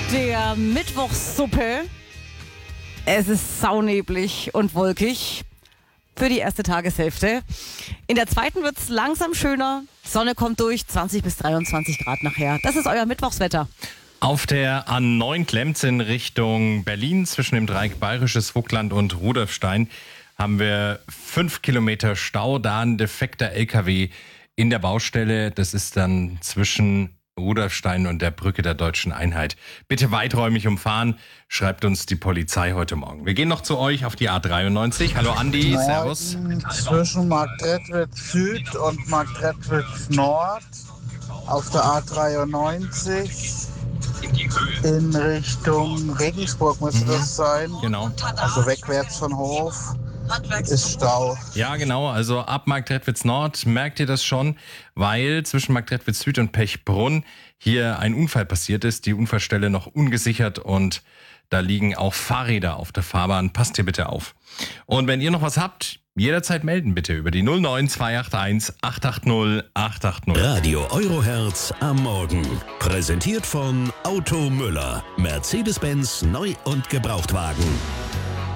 der Mittwochssuppe. Es ist sauneblig und wolkig für die erste Tageshälfte. In der zweiten wird es langsam schöner. Sonne kommt durch, 20 bis 23 Grad nachher. Das ist euer Mittwochswetter. Auf der A9 klemmt in Richtung Berlin zwischen dem Dreieck Bayerisches Vogtland und Rudolfstein haben wir 5 Kilometer Stau, da ein defekter LKW in der Baustelle. Das ist dann zwischen Rudolfstein und der Brücke der Deutschen Einheit. Bitte weiträumig umfahren, schreibt uns die Polizei heute Morgen. Wir gehen noch zu euch auf die A93. Hallo Andi, servus. Zwischen Marktredwitz Süd und Marktredwitz Nord auf der A93 in Richtung Regensburg müsste das sein. Genau. Also wegwärts von Hof ist Stau. Ja, genau. Also ab Marktredwitz Nord merkt ihr das schon, weil zwischen Marktredwitz Süd und Pechbrunn hier ein Unfall passiert ist. Die Unfallstelle noch ungesichert und da liegen auch Fahrräder auf der Fahrbahn. Passt hier bitte auf. Und wenn ihr noch was habt, jederzeit melden bitte über die 09281 880 880. Radio Eurohertz am Morgen. Präsentiert von Auto Müller. Mercedes-Benz Neu- und Gebrauchtwagen.